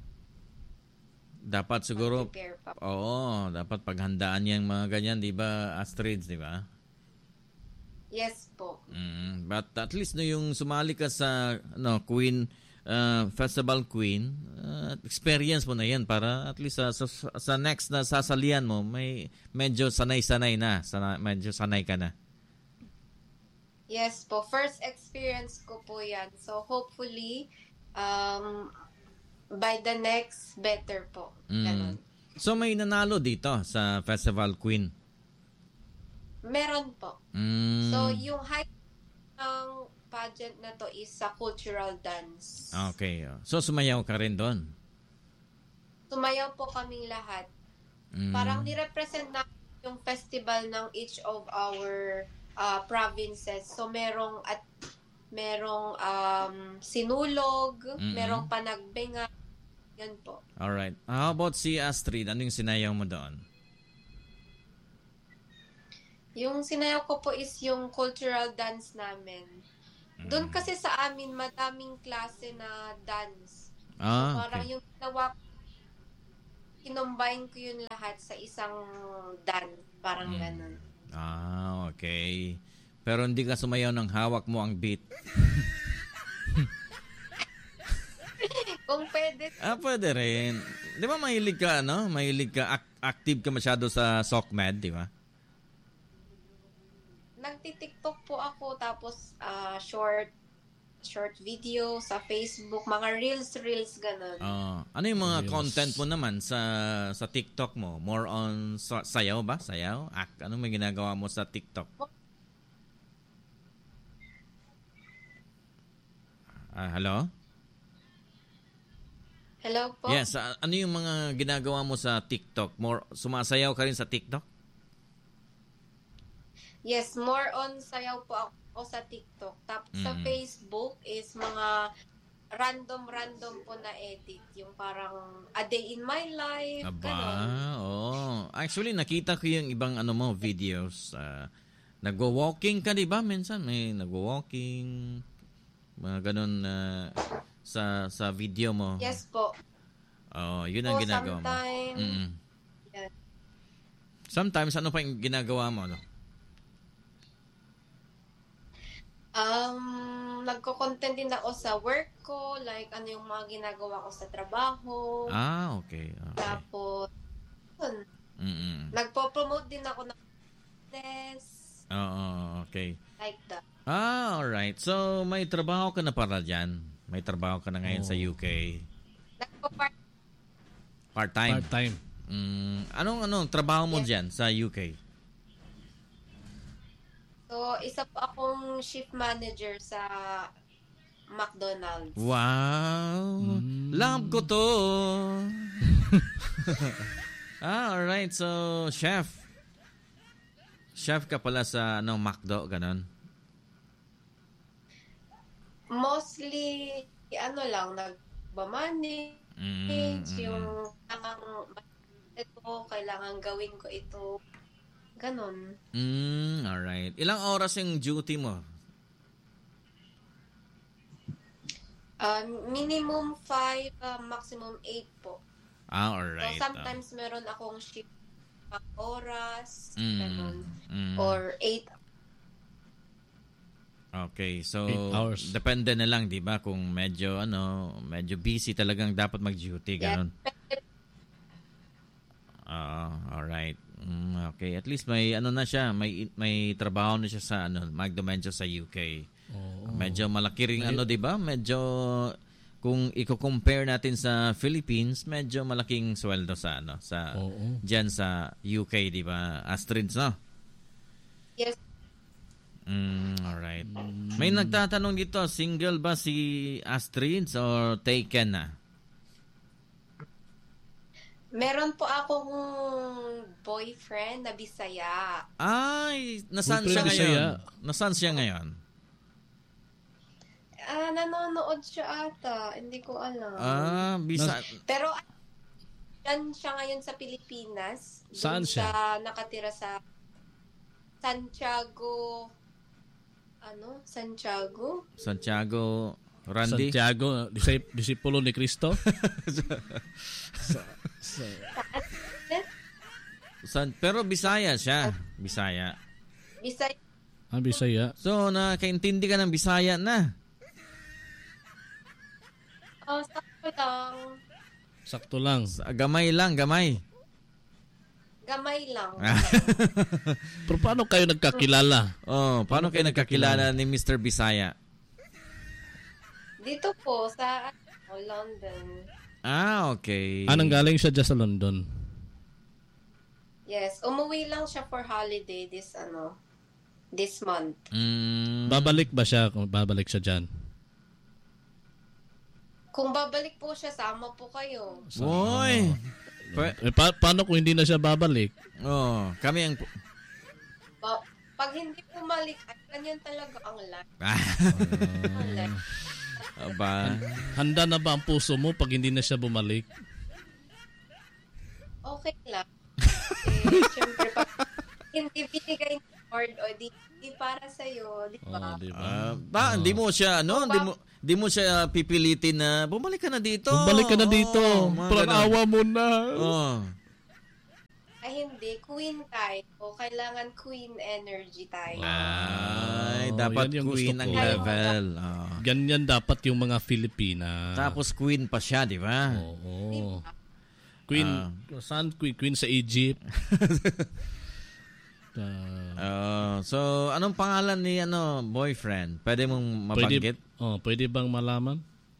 Dapat siguro,
prepare pa.
oo, dapat paghandaan yung mga ganyan, di ba, Astrid, di ba?
Yes po.
Mm, but at least no, yung sumali ka sa no, Queen, uh, Festival Queen, uh, experience mo na yan para at least sa, sa, sa next na sasalihan mo, may medyo sanay-sanay na, sana, medyo sanay ka na.
Yes po. First experience ko po yan. So, hopefully, um, by the next, better po. Ganon.
Mm. So may nanalo dito sa Festival Queen.
Meron po.
Mm.
So, yung height ng pageant na to is sa cultural dance.
Okay. oh. So sumayaw ka rin doon.
Sumayaw po kaming lahat.
Mm.
Parang nirepresent na yung festival ng each of our uh, provinces. So, merong at merong um, sinulog,
Mm-mm.
merong panagbenga. Yan po.
Alright. How about si Astrid? Ano yung sinayaw mo doon?
Yung sinayaw ko po is yung cultural dance namin. Doon kasi sa amin, madaming klase na dance.
Ah,
So, parang
okay.
yung ginawa ko, kinombine ko yun lahat sa isang dance. Parang
Mm.
ganun.
Ah, okay. Pero hindi ka sumayaw ng hawak mo ang beat.
Kung pwede,
Ah, pwede rin. Di ba mahilig ka, ano? Mahilig ka, ac- active ka masyado sa SOCMED, di ba?
nagti-TikTok po ako, tapos ah, short short video sa Facebook, mga reels-reels, ganun.
Ah, ano yung mga
Reels.
content mo naman sa sa TikTok mo? More on sa- sayaw ba? Sayaw? Act? Ano may ginagawa mo sa TikTok? Ah, hello?
Hello po?
Yes, ah, ano yung mga ginagawa mo sa TikTok? More sumasayaw ka rin sa TikTok?
Yes, more on sayaw po ako sa TikTok. Tapos sa
Mm.
Facebook is mga random-random po na edit. Yung parang a day in my life,
Aba,
ganon.
oh. Actually, nakita ko yung ibang ano mo, videos. Uh, nagwo-walking ka, di ba? Minsan may nagwo-walking. Mga ganun uh, sa sa video mo.
Yes po.
Oh, yun ang
Po,
ginagawa mo.
sometime.
Mm-mm.
Yes.
Sometimes, ano pa yung ginagawa mo? No?
Um, nagko-content din ako sa work ko, like ano yung mga ginagawa ko sa trabaho.
Ah, okay. okay.
Tapos, yun.
Mm-mm.
Nagpo-promote din ako ng business,
Oo, okay.
like that.
Ah, alright. So, may trabaho ka na para dyan. May trabaho ka na ngayon sa U K.
Nagpo-part
Part-time.
Part-time.
Mm, anong anong trabaho mo
Yes.
dyan sa U K?
So, isa po akong shift manager sa McDonald's.
Wow! Love ko to! Ah, alright. So, chef. Chef ka pala sa ano, McDo, ganon?
Mostly, ano lang, nagbamanage,
Mm,
yung kailangan, ito, kailangan gawin ko ito. Ganon.
mm, alright. Ilang oras yung duty mo?
Uh, minimum five, uh, maximum eight po.
Ah, alright.
So, sometimes meron akong shift pang oras,
Mm,
ganon.
mm.
Or eight.
Okay, so
Eight hours.
depende na lang, 'di ba, kung medyo ano, medyo busy talagang dapat mag-duty ganun. Ah, all right. Mm, okay, at least may ano na siya, may may trabaho na siya sa ano, McDo sa U K.
Oo.
Medyo malaki ring ano, 'di ba? Medyo kung i-compare natin sa Philippines, medyo malaking sweldo sa ano, sa
Oo.
diyan sa U K, 'di ba? Astrid, no?
Yes.
Mm, alright. May nagtatanong dito, single ba si Astrid or taken na?
Meron po akong boyfriend na Bisaya.
Ay, nasaan
Boyfriend
siya
Bisaya.
ngayon? Nasaan siya ngayon?
Ah, nanonood siya ata. Hindi ko alam.
Ah, bisa.
Pero yan siya ngayon sa Pilipinas. Doon
Saan siya?
nakatira sa Santiago. Ano? Santiago?
Santiago Randy.
Santiago, disip- disipulo ni Cristo.
San, pero Bisaya siya. Bisaya.
Bisaya.
Ang Bisaya.
So, nakaintindi ka ng Bisaya na.
Oh, sakto lang.
Sakto lang.
Sa- Gamay lang, gamay.
Gamay lang.
Pero paano kayo nagkakilala?
Oh, paano kayo nagkakilala ni mister Bisaya?
Dito po sa ano, London.
Ah, okay.
Anong galing siya dyan sa London?
Yes, umuwi lang siya for holiday this ano, this month.
Mm,
Babalik ba siya kung babalik siya dyan?
Kung babalik po siya, sama po kayo.
Boy. Pa-
Eh, pa- paano kung hindi na siya babalik?
oh, kami ang
Pa- pag hindi bumalik, ay ganyan talaga ang life.
Ah,
Ang life.
aba.
Handa na ba ang puso mo pag hindi na siya bumalik?
Okay lang. Eh, syempre, pag hindi binigay ng Lord, o di, di para sa'yo, di ba?
Oh, di ba?
Ah, ba, hindi mo siya, ano, hindi mo, hindi mo siya pipilitin na bumalik ka na dito.
Bumalik ka na dito.
Oo, mga
Parang
ganun.
awa mo na.
Oo.
Ay, hindi. Queen tayo. Kailangan queen energy tayo.
Ay,
Oh,
dapat
yan yung gusto
queen ang
ko.
level. Oo.
Ganyan dapat yung mga Filipina.
Tapos queen pa siya, di ba?
Oo. Queen,
Ah.
saan queen? Queen sa Egypt. Ah,
Oh, so anong pangalan ni ano boyfriend? Pwede mong mabanggit?
pwede, oh, pwede bang malaman?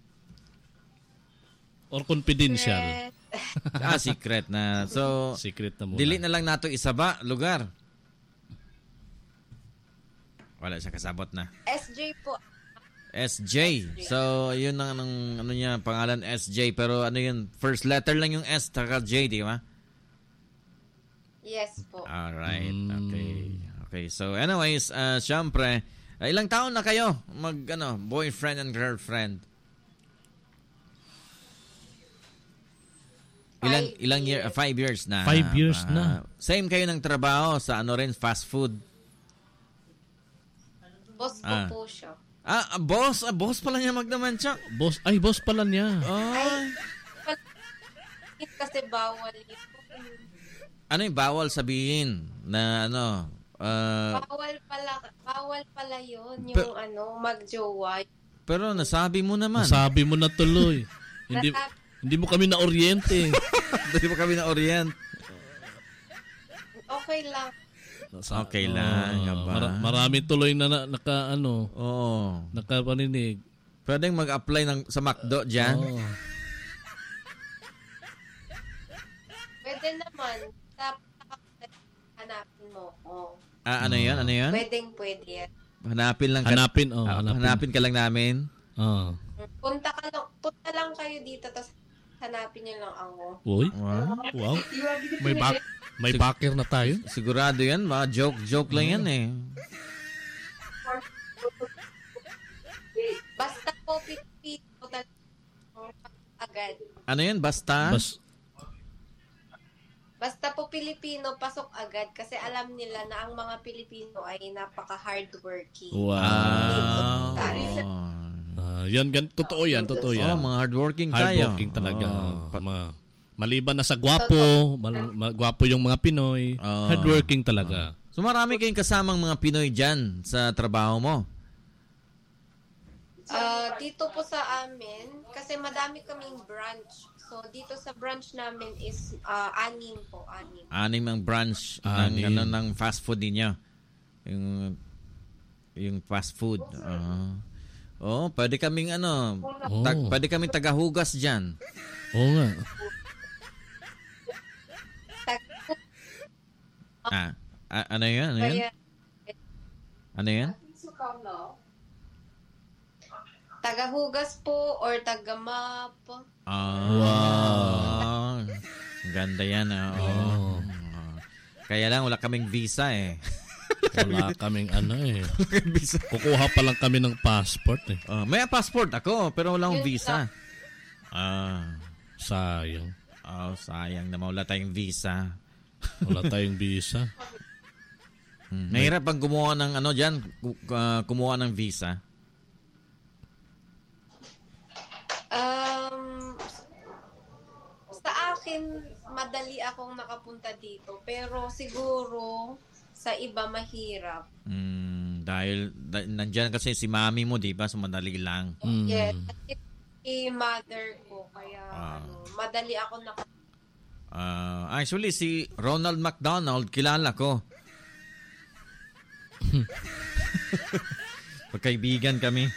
Or confidential?
Eh,
ah, secret na. So,
Secret na muna.
dili na lang nato isaba lugar. Wala siya kasabot na.
S J po.
S J. So, yun ang anong, ano niya, pangalan S J. Pero ano yun, first letter lang yung S taka J, di ba?
Yes po.
Alright,
Mm.
okay. Okay, so anyways, uh, syempre, uh, ilang taon na kayo mag, ano, boyfriend and girlfriend? Ilang,
Five
ilang year,
years.
uh, five years na.
Five years
Ah,
na.
Same kayo ng trabaho sa ano rin, fast food.
Boss ko
Ah.
po siya.
Ah, ah, boss, ah, boss pala niya magnaman siya.
Boss, ay, boss pala niya.
Ay.
Kasi bawal yun.
Ano yung bawal sabihin na ano, ah,
Bawal pala, bawal pala yun. Yung
Pero-
ano, mag-jowa.
pero nasabi mo naman.
Sabi mo na tuloy. hindi
Nasabi-
hindi mo kami na-oriente.
Hindi mo kami na orient.
Okay lang.
Okay lang, nga ba?
Mara- marami tuloy na, na naka ano,
Oo.
nakapaninig.
Pwedeng mag-apply ng, sa McDo dyan.
Oh.
Pwede naman. Tapos hanapin mo. Oh.
Ah, ano yan? Ano yan?
Pwedeng pwede yan.
Hanapin lang ka.
Hanapin, oh,
Ah,
hanapin.
hanapin ka lang namin.
Oh.
Punta ka lang, punta lang kayo dito, tapos hanapin niyo lang ako.
Uy,
Wow.
wow. May back may backer na tayo.
Sigurado yan. Mga joke, joke lang yan eh.
Basta po, pipito agad.
Ano yan? Basta?
Bas,
Basta po Pilipino, pasok agad. Kasi alam nila na ang mga Pilipino ay napaka-hardworking.
wow.
Ah.
Ah, yan, gan, totoo yan, totoo
Oh,
yan.
mga hardworking tayo.
Hardworking talaga.
Oh.
Pa- ma- maliban na sa gwapo, mal- ma- gwapo yung mga Pinoy,
Oh.
hardworking talaga.
So marami kayong kasamang mga Pinoy dyan sa trabaho mo.
Ah, dito po sa amin, kasi madami kaming branch. So, dito sa branch namin is ah, anim po, anim.
Anim ang branch ng,
Anim.
ano, ng fast food ninyo. Yung, yung fast food. Ah. Oh, pwede kaming ano, tag,
Oh.
pwede kaming tagahugas dyan.
Oo nga.
Ah, a- ano yan? Ano yan?
Kaya,
Ano yan?
tagahugas po or taga-map.
Ah.
Wow.
Ang ganda yan. Ah. Oh. Kaya lang, wala kaming visa eh.
Wala kaming ano eh.
visa.
Kukuha pa lang kami ng passport eh.
Oh, may passport ako, pero wala akong
Yun
visa. Ah.
Sayang.
Oh, sayang na wala tayong visa.
Wala tayong visa.
Hmm. Mahirap bang gumawa ng ano dyan, ku- uh, kumuha ng visa?
Um, sa akin, madali akong nakapunta dito. Pero siguro, sa iba mahirap.
Hmm, dahil da- nandyan kasi si mami mo, di ba? So madali lang.
Mm.
Yes. Si mother ko. Kaya,
Ah.
ano, madali ako nakapunta.
Ah, actually, si Ronald McDonald, kilala ko. Magkaibigan kami.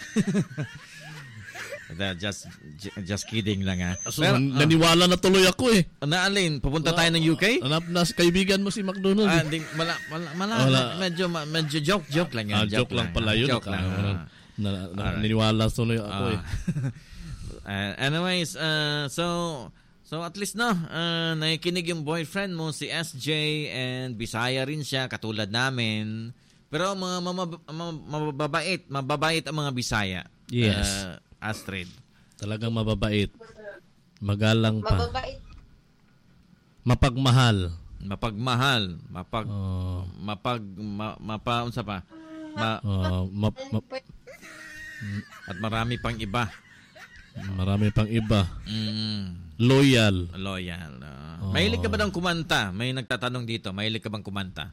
just just kidding lang ha.
So,
Pero,
nan- naniwala na tuloy ako eh.
ah, naalin, pupunta tayo ng U K?
Hanap na kaibigan mo si McDonald.
Ah,
eh.
di, mala, mala, mala,
Wala.
medyo, ma- medyo joke, joke lang yan.
Ah, joke lang pala yun.
Joke lang.
Ah,
ah.
na, na,
Alright.
naniwala tuloy ako
Ah.
eh.
Uh, anyways, uh, so so at least no, uh, nakikinig yung boyfriend mo si S J and Bisaya rin siya katulad namin. Pero mga mamab- mam- mababait, mababait ang mga Bisaya.
Yes.
Uh, Astrid.
Talagang mababait. Magalang pa.
Mababait.
Mapagmahal.
Mapagmahal, mapag
Ah,
mapag ma, mapa unsa pa? Ma,
ah, ma- ma-
at marami pang iba.
marami pang iba.
Mm,
Loyal.
loyal. ah.
Oh.
Mahilig ka ba daw kumanta? May nagtatanong dito, mahilig ka bang kumanta?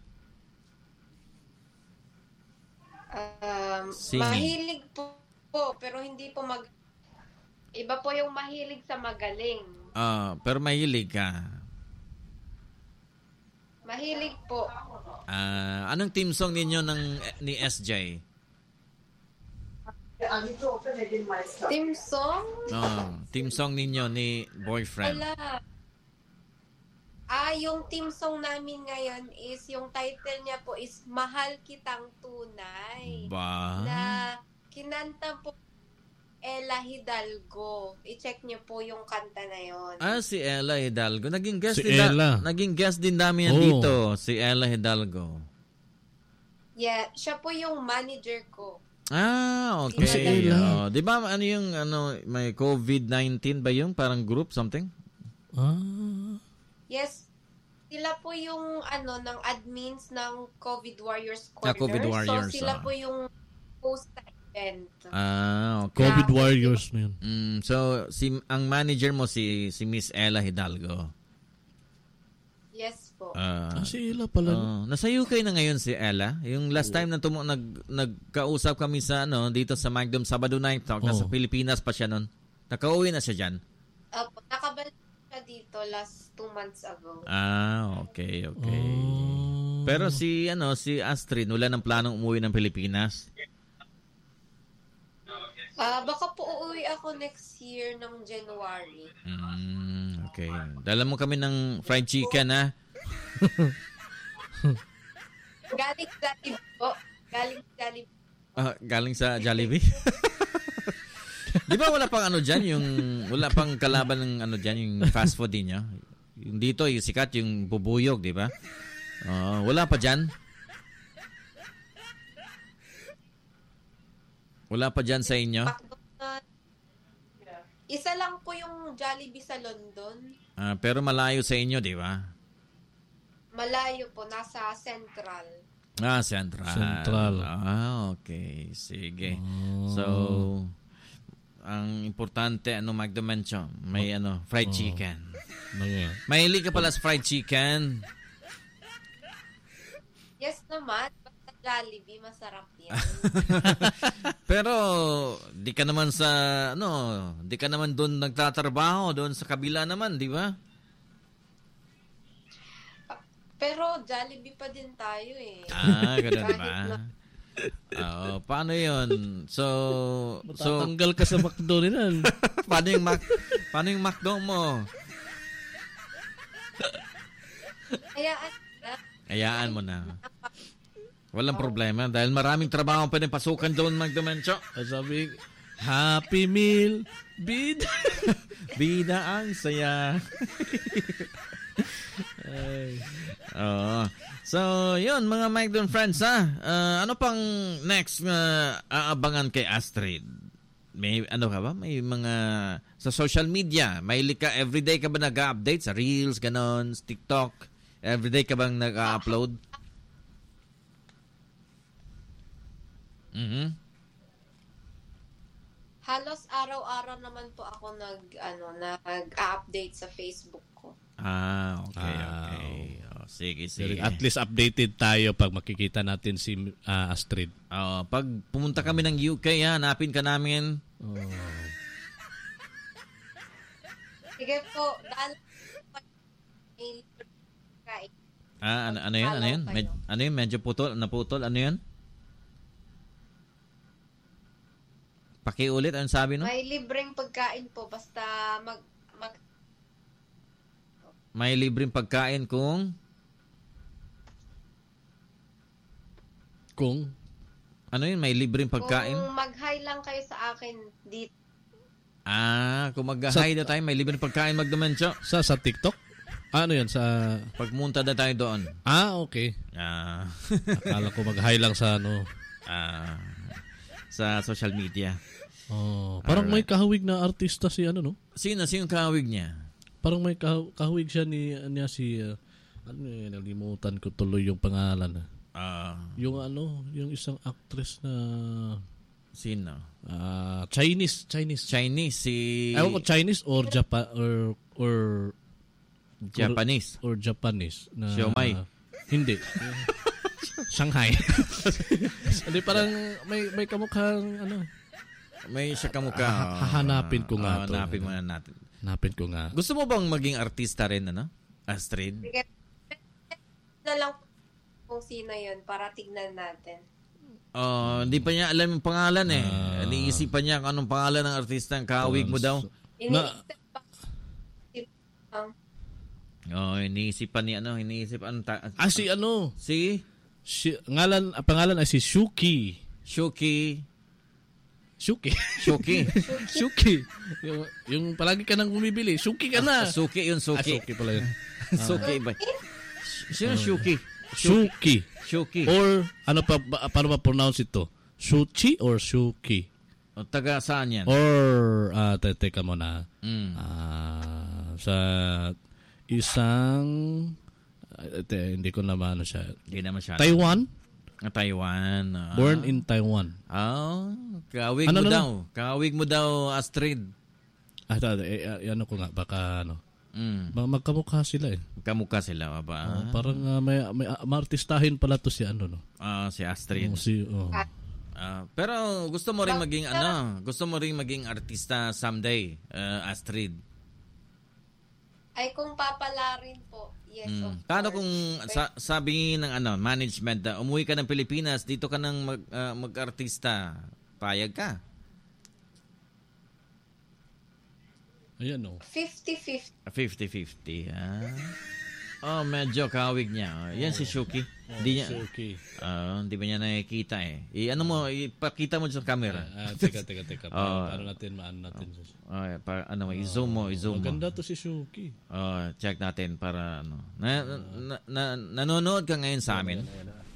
Um,
Singing.
mahilig po, po, pero hindi po mag... Iba po yung mahilig sa magaling.
Ah, pero mahilig ka.
Mahilig po.
Ah, anong team song ninyo ng ni S J?
Team song?
Oh, team song ninyo ni boyfriend.
Wala. Ah, yung team song namin ngayon is, yung title niya po is Mahal Kitang Tunay.
Ba?
Na kinanta po Ella Hidalgo. I-check niyo po yung kanta na yon.
Ah, si Ella Hidalgo. Naging guest
Si
din da-
Ella.
naging guest din namin yan
Oh.
dito, si Ella Hidalgo.
Yeah, siya po yung manager ko.
Ah, okay.
Si Ella.
Oh, 'di ba ano yung ano may COVID nineteen ba yung parang group something?
Ah.
Yes, sila po yung ano ng admins ng COVID Warriors Corner.
Ah, COVID Warriors,
So sila
ah.
po yung host sa event.
Ah, okay.
COVID Warriors na yun.
Mm, so si ang manager mo si si Miss Ella Hidalgo.
Yes po.
Ah,
Ah, si Ella pala.
oh, nasa U K na ngayon si Ella. Yung last time na tumo nag nagkausap kami sa ano dito sa Magdom Sabado Night Talk, nasa
Oh.
Pilipinas pa siya noon. Nakauwi na siya diyan.
Opo, nakabalik siya dito last two months ago.
Ah, okay, okay.
Oh.
Pero si ano si Astrid wala nang planong umuwi ng Pilipinas.
Ah, baka po uuwi ako next year ng January.
Mm, okay. Dala mo kami ng fried chicken, ha?
Galing Jollibee po. Galing Jollibee.
Ah, galing sa Jollibee? Di ba wala pang ano dyan, yung, wala pang kalaban ng ano dyan, yung fast food din niya? Yung dito, yung sikat, yung bubuyog, di ba? Ah, wala pa dyan? Wala pa dyan sa inyo?
McDonald's. Isa lang po yung Jollibee sa London.
Ah, pero malayo sa inyo, di ba?
Malayo po, nasa Central.
Ah, Central.
Central.
Ah, okay. Sige.
Oh.
So, ang importante, ano, Magdomencho, may ano, fried
Oh.
chicken.
Nangya.
Mahilig ka pala sa fried chicken.
Yes naman, basta Jollibee, masarap yan.
Pero, di ka naman sa, ano, di ka naman doon nagtatrabaho, doon sa kabila naman, di ba?
Pero Jollibee pa din tayo eh.
Ah, ganun
Kahit
ba?
na-
Oo, paano yun? So, so,
Tatanggal ka sa McDo rin.
paano yung Mac, paano yung McDo mo?
Kaya ano na,
Hayaan mo na. Walang problema dahil maraming trabaho pa din pasukan doon, Magdomencho.
Sabi, Happy Meal, bid.
Bida ang saya. Ay. Oo. So, yun mga Magdon friends ha. Ah, ano pang next na aabangan kay Astrid? May ano ka ba? May mga sa social media, may ka everyday ka ba nag-update sa Reels, ganon, TikTok? Everyday ka bang nag-upload? Mhm.
halos araw-araw naman po ako nag, ano, nag-update sa Facebook ko.
Ah, okay,
Ah,
okay. Oh, sige, sige.
At least updated tayo pag makikita natin si ah, Astrid.
Oh, pag pumunta kami ng U K, ha, hanapin ka namin.
Oh.
Sige po, dahil may kain.
Ah, ano, ano yun? Ano yun? Med- ano yun? Medyo putol, naputol. Ano yun? Pakiulit, ano sabi no?
May libreng pagkain po, basta mag, mag
May libreng pagkain kung...
Kung
Ano yun? May libreng pagkain?
kung mag-hi lang kayo sa akin dito.
Ah, kung mag-hi na tayo, may libreng pagkain, Magdomencho.
sa sa TikTok? Ano yan? Sa...
Pagmunta na tayo doon.
Ah, okay.
Ah,
Akala ko mag-hi lang sa ano.
ah, sa social media.
Oh, parang may kahawig na artista si ano, no?
Sino? Sino kawig niya?
Parang may kahu- kahawig siya ni niya si uh, ano eh, nalimutan ko tuloy yung pangalan.
Ah,
Yung ano, yung isang actress na
sino?
ah, Chinese, Chinese.
Chinese, si
Ewan ko Chinese or Japan or or
Japanese.
or Japanese na
Siomai.
hindi. Shanghai. Hindi parang may may kamukhang ano.
May siya kamukha.
Ah, hahanapin ko nga
Ah,
to.
hanapin mo na natin.
Hanapin ko nga.
Gusto mo bang maging artista rin, ano? Astrid?
Sige. Na lang kung sino yun para tignan natin.
Oh, hindi pa niya alam yung pangalan eh.
Ah.
Iniisipan niya kung anong pangalan ng artista ang kawig mo daw.
Iniisip pa. Um,
Oh, iniisipan niya ano, iniisip ano ta-
Ah, si ano?
si
Si, ngalan, ang pangalan ay si Shuki.
Shuki.
Shuki.
Shuki.
Shuki. Yung, yung palagi ka nang bumibili. Shuki ka na.
Ah, Suki yun,
Ah,
Suki.
Shuki pala yun.
Suki ba? Sino Shuki?
Shuki.
Shuki.
Or, ano pa, ba, paano ba pronounce ito? Shuchi or Shuki?
O, taga saan yan?
Or, ah, te- teka muna.
Mm.
Ah, sa isang, ah, te, hindi ko naman ano siya.
Hindi naman siya.
Taiwan?
Ah, Taiwan. Ah.
Born in Taiwan.
Oh, kawig
Ano,
mo
ano,
daw. Kawig mo daw, Astrid.
Ah, ito, eh, eh, ano ko nga, baka ano.
Mm.
Baka magkamukha sila eh.
Kamukha sila ba?
Oh, parang ah, may, may ah, maartistahin pala to si ano, no?
Ah, si Astrid.
Oh, si, oh.
Ah, pero gusto mo rin maging ano, gusto mo rin maging artista someday, ah, Astrid.
ay kung papalarin po. Yes,
Mm.
of course.
Paano kung sa, sabi ng ano, management na umuwi ka ng Pilipinas, dito ka nang mag, ah, mag-artista, payag ka?
Ayan, no?
fifty-fifty.
fifty-fifty, ah. Oh, medyo kawig niya. Oh, yan si Shuki. Hindi niya,
Okay.
ah, hindi ba niya nakikita eh. I, ano mo, ipakita mo sa camera.
Ah, teka, teka, teka.
Oh.
Paano natin, maano natin.
Oh, pa, ano, i-zoom mo, i-zoom mo.
Maganda to si Shuki.
Oh, check natin para ano. Na, na, na, nanonood ka ngayon sa amin.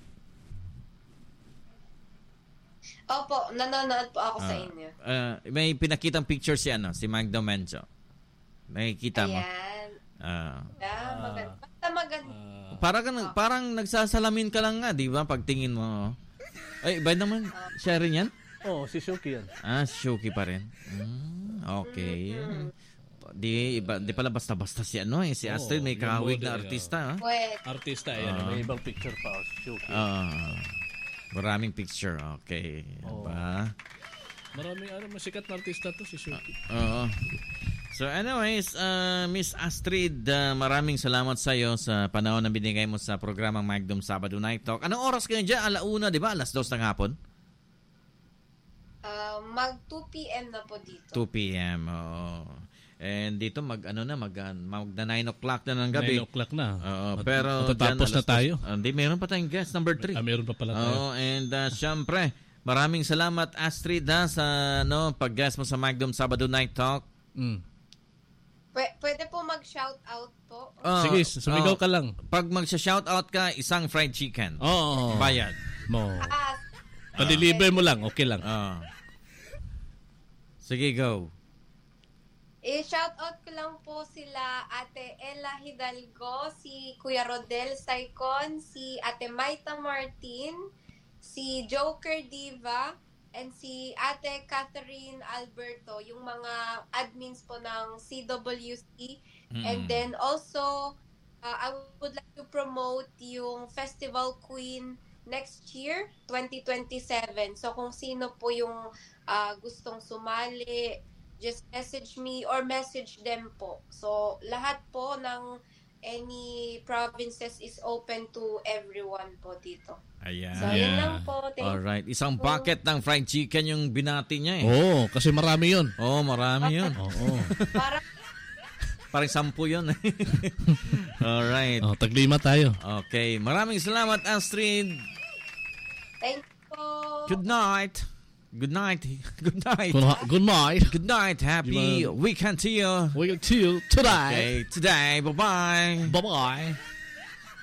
Opo, nanonood po ako sa
Ah,
inyo.
ah, may pinakitang picture si ano, si Magda Mencho. Nakikita mo.
Ayan.
Ah.
Yeah, maganda. Basta maganda.
Parang ka nag- parang nagsasalamin ka lang nga, 'di ba? Pagtingin mo. Ay, iba naman. Siya rin 'yan?
Oh, si Shuki yan.
Ah, Shuki pa rin. Mm, okay. Di iba, di pala basta-basta si ano eh, si Astrid may
yung
kahawig
model,
na artista, ha?
Pwede.
Artista, ayan. May ibang picture pa. Oh, si Shuki.
Ah. Maraming picture. Okay. Ba?
Maraming ano, masikat na artista to si Shuki.
Oo. So anyways, uh, Miss Astrid, uh, maraming salamat sa iyo sa panahon na binigay mo sa programang Magdom Sabado Night Talk. Anong oras kayo dyan? Alauna, di ba? Alas dos ng hapon?
Uh, mag two p.m. na po dito.
two p.m. Oo. And dito mag ano na mag uh, mag na nine o'clock na ng gabi.
nine o'clock na.
Oo,
Mat-
pero
matatapos
dyan,
na
alas dos.
tayo.
Ah, Hindi, meron pa tayong guest number three.
Ah, meron pa pala tayo.
Oo, and uh, syempre, maraming salamat Astrid ha, sa no, pag-guest mo sa Magdom Sabado Night Talk.
Mm.
Pwe- pwede po mag-shoutout po.
Oh,
Sige, sumigaw
oh,
ka lang.
Pag mag-shoutout ka, isang fried chicken.
Oo. Oh,
Bayad.
Mo.
Ah,
Pa-deliver mo lang, okay lang.
Oh. Sige, go.
i-shoutout ko lang po sila Ate Ella Hidalgo, si Kuya Rodel Saicon, si Ate Maita Martin, si Joker Diva, and si Ate Catherine Alberto, yung mga admins po ng C W C.
Mm.
And then also, uh, I would like to promote yung Festival Queen next year, twenty twenty-seven. So kung sino po yung uh, gustong sumali, just message me or message them po. So lahat po ng any provinces is open to everyone po dito.
Ayan.
So yun lang po. Thank
Alright. Isang bucket ng fried chicken yung binati niya eh.
Oo, oh, kasi marami yun.
Oh, marami yun.
Oo.
Para
Parang sampu yun. Alright.
Oh, taglima tayo.
Okay. Maraming salamat, Astrid.
thank you po.
Good night. Good night. Good night.
Good, good night.
Good night. Happy
Diba?
weekend to you.
We'll till today.
Okay. Today. Bye-bye.
Bye-bye.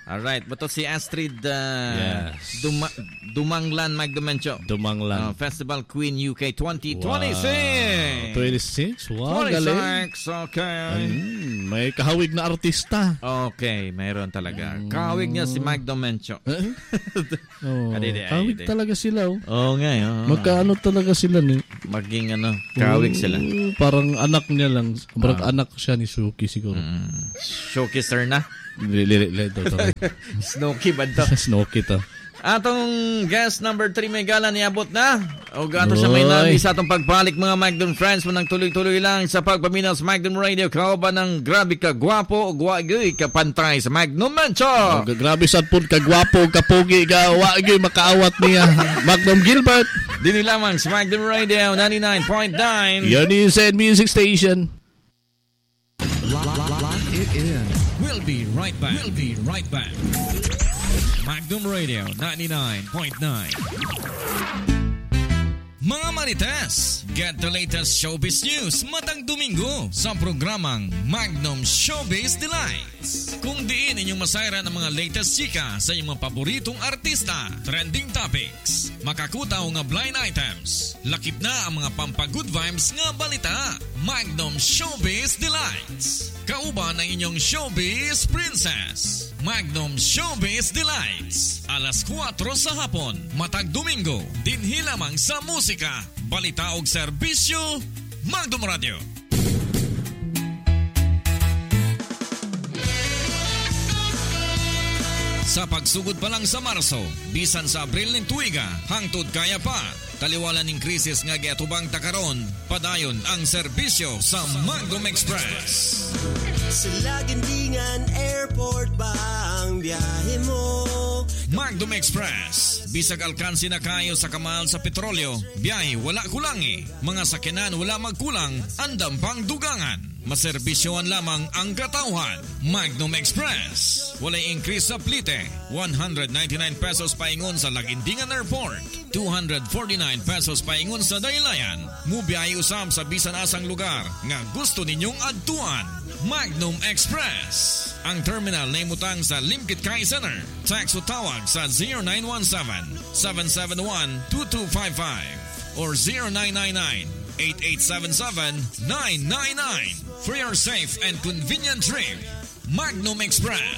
Alright, bato si Astrid uh,
Yes.
Duma- Dumanglan Magdumencho. Uh,
Dumanglan.
Festival Queen U K twenty twenty-six.
Wow. twenty-six? Wow, galing.
twenty-six, okay.
Mm, may kahawig na artista.
Okay, mayroon talaga. Kahawig niya si Magdumencho.
Oh,
Kadidi,
kahawig
ayun.
talaga sila. Oh.
Oo nga, oo.
Magkaano talaga sila ni?
Maging ano, kahawig sila.
Oh, parang anak niya lang. Parang anak siya ni Suki siguro.
Mm. Showkisser na.
Lili-lili daw talaga.
Snooki ba ito?
Snoky to.
Atong guest number three may gala niabot na. O gato siya may nabi sa atong pagbalik mga Magdon friends. Manang tuloy-tuloy lang sa pagpaminaw sa Magdon Radio. Kao ba ng grabe ka gwapo o gwagay ka pantay sa Magnum Mancho?
Oh, grabe sad pud ka gwapo kapogi ka wagi makaawat niya. Magnum Gilbert.
Dini lamang sa Magdon Radio ninety-nine point nine.
Yan is Zen Music Station.
Lock it in. We'll be right back. We'll be right back. Magnum Radio ninety-nine point nine. Mga Marites, get the latest showbiz news matang Domingo sa programang Magnum Showbiz Delights. Kung diin inyong masayra ng mga latest chika sa inyong mga paboritong artista, trending topics, makakutaw nga blind items, lakip na ang mga pampagood vibes nga balita. Magnum Showbiz Delights. Kauban ang inyong showbiz princess. Magnum Showbiz Delights. Alas kwatro sa hapon, matag Domingo, dinhi lamang sa musika, balita og serbisyo, Magnum Radio. Sa pagsugod pa lang sa Marso, bisan sa Abril ng tuiga, hangtod kaya pa, taliwalan ng krisis nga giatubang takaron, padayon ang serbisyo sa Magnum Express.
Sa Lagandingan Airport ba ang biyahe mo?
Magnum Express. Bisag alkansi na kayo sa kamal sa petrolyo, biyahe wala kulangi. Mga sakyanan wala magkulang, andam pang dugangan. Maserbisyoan lamang ang katauhan. Magnum Express. Walay increase sa plite. one hundred ninety-nine pesos paingon sa Lagindingan Airport. two hundred forty-nine pesos paingon sa Daylayan. Mubiyahe usam sa bisan asang lugar nga gusto ninyong adtuan. Magnum Express. Ang terminal na imutang sa Limkit Kai Center. Tax o tawag sa zero nine one seven, seven seven one, two two five five or zero nine nine nine, eight eight seven seven, nine nine nine. For your safe and convenient trip, Magnum Express.